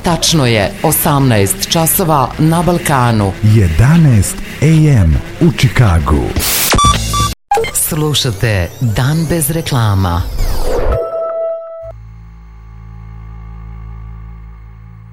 Tačno je 18 časova na Balkanu. 11 AM u Čikagu. Slušate Dan bez reklama.